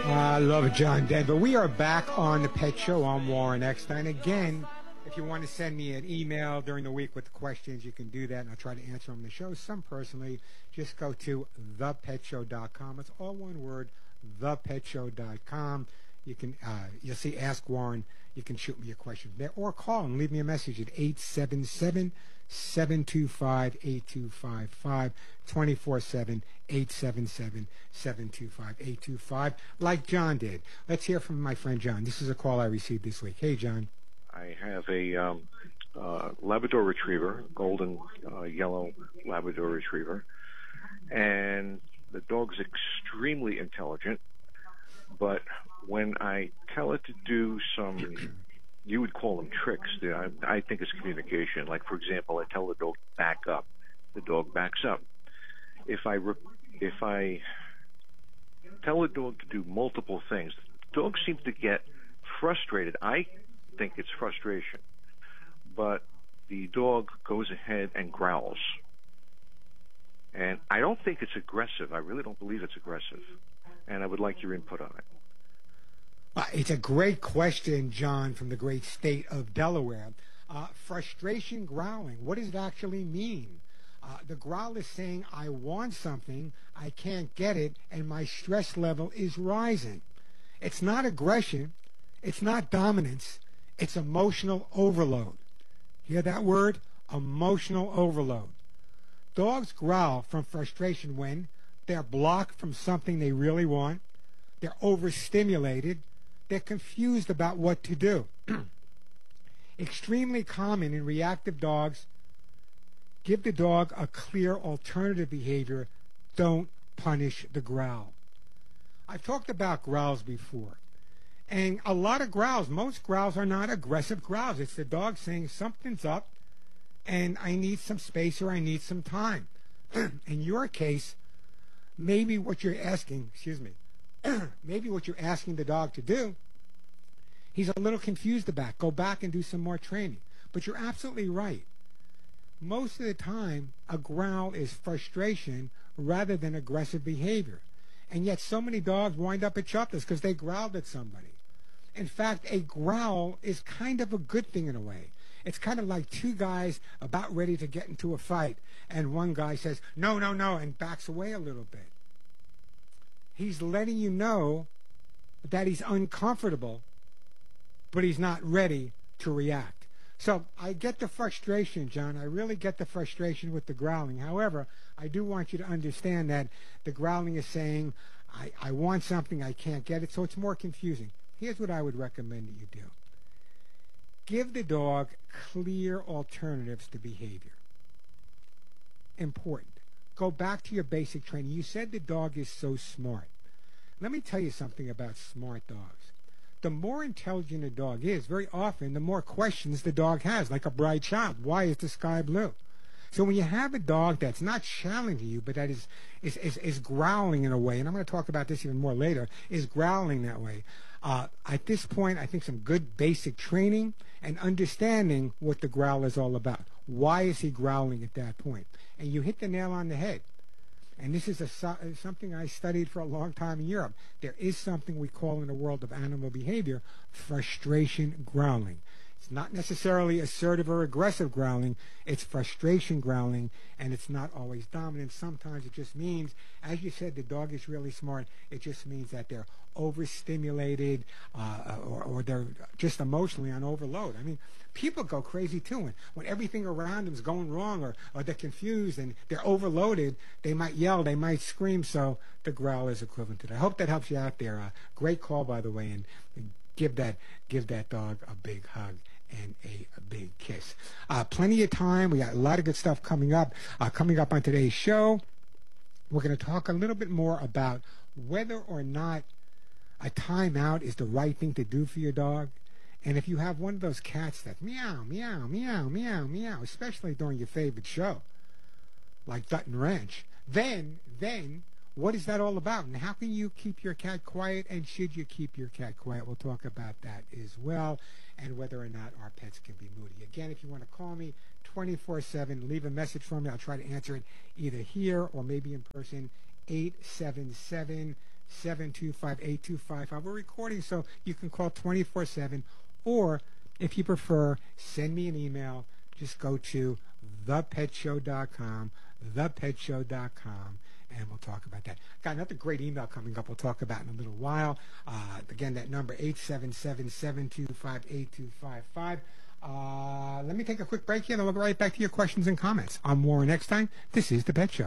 I love it, John Denver. We are back on the Pet Show. I'm Warren Eckstein. Again, if you want to send me an email during the week with questions, you can do that, and I'll try to answer them on the show. Some personally, just go to thepetshow.com. It's all one word, thepetshow.com. You can, you'll see Ask Warren. You can shoot me a question there, or call and leave me a message at 877-725-8255, 24/7, 877-725-8255, like John did. Let's hear from my friend John. This is a call I received this week. Hey, John. I have a Labrador Retriever, golden yellow Labrador Retriever, and the dog's extremely intelligent, but when I tell it to do some, you would call them tricks, I think it's communication. Like, for example, I tell the dog to back up. The dog backs up. If I tell the dog to do multiple things, the dog seems to get frustrated. I think it's frustration, but the dog goes ahead and growls. And I don't think it's aggressive. I really don't believe it's aggressive. And I would like your input on it. It's a great question, John, from the great state of Delaware. Frustration growling, what does it actually mean? The growl is saying, I want something, I can't get it, and my stress level is rising. It's not aggression, it's not dominance, it's emotional overload. Hear that word? Emotional overload. Dogs growl from frustration when they're blocked from something they really want, they're overstimulated, they're confused about what to do. Extremely common in reactive dogs. Give the dog a clear alternative behavior. Don't punish the growl. I've talked about growls before. And a lot of growls, most growls are not aggressive growls. It's the dog saying something's up and I need some space or I need some time. In your case, maybe what you're asking, maybe what you're asking the dog to do, he's a little confused about. Go back and do some more training. But you're absolutely right. Most of the time, a growl is frustration rather than aggressive behavior. And yet so many dogs wind up at Chopless because they growled at somebody. In fact, a growl is kind of a good thing in a way. It's kind of like two guys about ready to get into a fight, and one guy says, no, no, no, and backs away a little bit. He's letting you know that he's uncomfortable, but he's not ready to react. So I get the frustration, John. I really get the frustration with the growling. However, I do want you to understand that the growling is saying, I want something, I can't get it, so it's more confusing. Here's what I would recommend that you do. Give the dog clear alternatives to behavior. Important. Go back to your basic training. You said the dog is so smart. Let me tell you something about smart dogs. The more intelligent a dog is, very often the more questions the dog has, like a bright child. Why is the sky blue? So when you have a dog that's not challenging you, but that is growling in a way, and I'm going to talk about this even more later, is growling that way. At this point, I think some good basic training and understanding what the growl is all about. Why is he growling at that point? And you hit the nail on the head. And this is something I studied for a long time in Europe. There is something we call in the world of animal behavior frustration growling. It's not necessarily assertive or aggressive growling. It's frustration growling, and it's not always dominant. Sometimes it just means, as you said, the dog is really smart. It just means that they're overstimulated or they're just emotionally on overload. I mean, people go crazy too. When everything around them is going wrong or they're confused and they're overloaded, they might yell, they might scream, so the growl is equivalent to that. I hope that helps you out there. Great call, by the way, and give that dog a big hug and a big kiss. Plenty of time. We got a lot of good stuff coming up. Coming up on today's show, we're going to talk a little bit more about whether or not a timeout is the right thing to do for your dog. And if you have one of those cats that meow, meow, meow, meow, meow, especially during your favorite show, like Dutton Ranch, then what is that all about? And how can you keep your cat quiet? And should you keep your cat quiet? We'll talk about that as well, and whether or not our pets can be moody. Again, if you want to call me 24/7, leave a message for me. I'll try to answer it either here or maybe in person. 877 877-725-8255. We're recording, so you can call 24/7, or if you prefer, send me an email. Just go to thepetshow.com, thepetshow.com, and we'll talk about that. Got another great email coming up we'll talk about in a little while. Again, that number, 877-725-8255. Let me take a quick break here, and we'll go right back to your questions and comments. I'm Warren Eckstein. This is The Pet Show.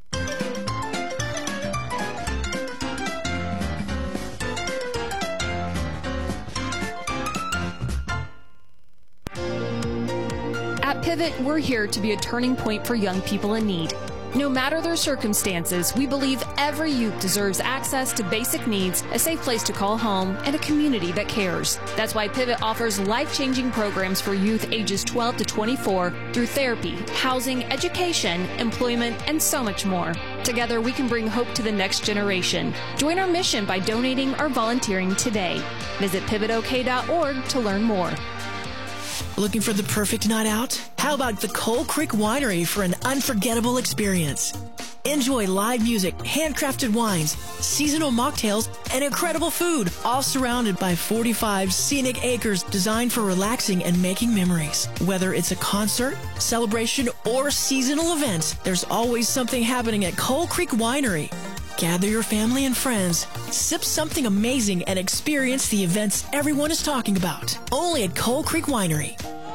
At Pivot, we're here to be a turning point for young people in need. No matter their circumstances, we believe every youth deserves access to basic needs, a safe place to call home, and a community that cares. That's why Pivot offers life-changing programs for youth ages 12 to 24 through therapy, housing, education, employment, and so much more. Together, we can bring hope to the next generation. Join our mission by donating or volunteering today. Visit pivotok.org to learn more. Looking for the perfect night out? How about the Coal Creek Winery for an unforgettable experience? Enjoy live music, handcrafted wines, seasonal mocktails, and incredible food, all surrounded by 45 scenic acres designed for relaxing and making memories. Whether it's a concert, celebration, or seasonal event, there's always something happening at Coal Creek Winery. Gather your family and friends, sip something amazing, and experience the events everyone is talking about. Only at Coal Creek Winery.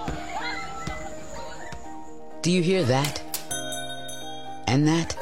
Do you hear that? And that?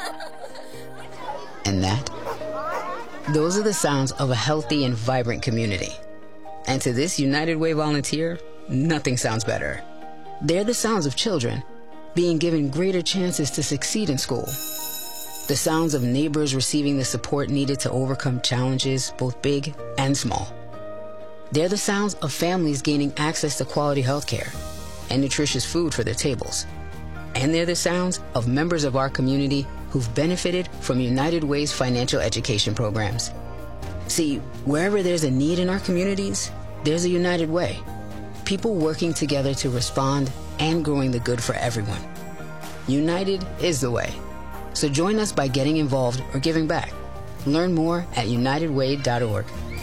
And that? Those are the sounds of a healthy and vibrant community. And to this United Way volunteer, nothing sounds better. They're the sounds of children being given greater chances to succeed in school. The sounds of neighbors receiving the support needed to overcome challenges, both big and small. They're the sounds of families gaining access to quality health care and nutritious food for their tables. And they're the sounds of members of our community who've benefited from United Way's financial education programs. See, wherever there's a need in our communities, there's a United Way. People working together to respond and growing the good for everyone. United is the way. So join us by getting involved or giving back. Learn more at unitedway.org.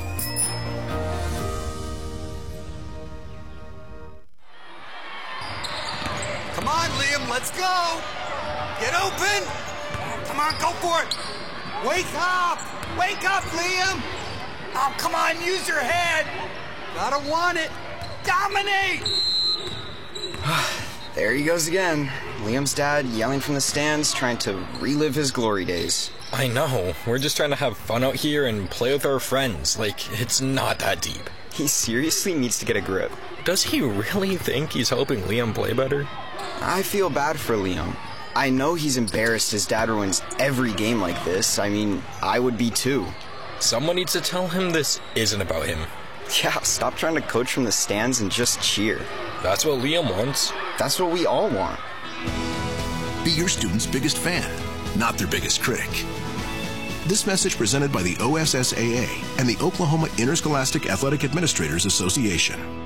Come on, Liam, let's go. Get open. Come on, go for it. Wake up. Wake up, Liam. Oh, come on, use your head. Gotta want it. Dominate. There he goes again. Liam's dad yelling from the stands, trying to relive his glory days. I know. We're just trying to have fun out here and play with our friends. Like, it's not that deep. He seriously needs to get a grip. Does he really think he's helping Liam play better? I feel bad for Liam. I know he's embarrassed his dad ruins every game like this. I mean, I would be too. Someone needs to tell him this isn't about him. Yeah, stop trying to coach from the stands and just cheer. That's what Liam wants. That's what we all want. Be your student's biggest fan, not their biggest critic. This message presented by the OSSAA and the Oklahoma Interscholastic Athletic Administrators Association.